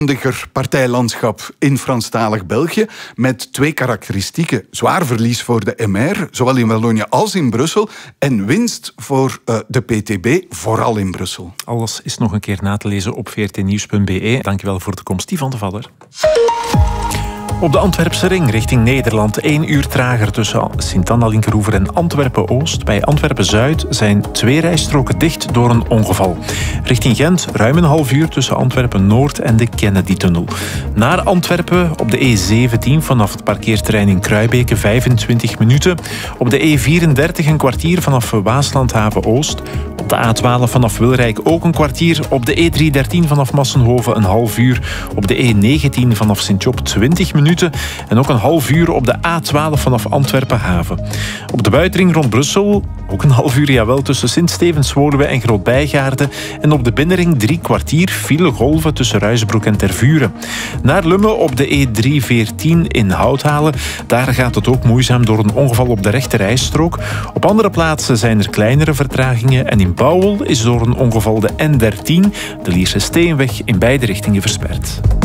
partijlandschap in Franstalig België, met twee karakteristieken. Zwaar verlies voor de MR, zowel in Wallonië als in Brussel, en winst voor de PTB, vooral in Brussel. Alles is nog een keer na te lezen op vrtnieuws.be. Dankjewel voor de komst, Ivan de Valler. Op de Antwerpse ring richting Nederland 1 uur trager tussen Sint-Anna-Linkeroever en Antwerpen-Oost. Bij Antwerpen-Zuid zijn 2 rijstroken dicht door een ongeval. Richting Gent ruim een half uur tussen Antwerpen-Noord en de Kennedy-tunnel. Naar Antwerpen op de E17 vanaf het parkeerterrein in Kruibeke 25 minuten. Op de E34 een kwartier vanaf Waaslandhaven-Oost. Op de A12 vanaf Wilrijk ook een kwartier. Op de E313 vanaf Massenhoven een half uur. Op de E19 vanaf Sint-Job 20 minuten. En ook een half uur op de A12 vanaf Antwerpen-Haven. Op de buitenring rond Brussel ook een half uur, jawel, tussen Sint-Stevens-Woluwe en Groot-Bijgaarden. En op de binnenring 3 kwartier file golven tussen Ruisbroek en Tervuren. Naar Lumme op de E314 in Houthalen. Daar gaat het ook moeizaam door een ongeval op de rechterrijstrook. Op andere plaatsen zijn er kleinere vertragingen. En in Bouwel is door een ongeval de N13, de Lierse Steenweg, in beide richtingen versperd.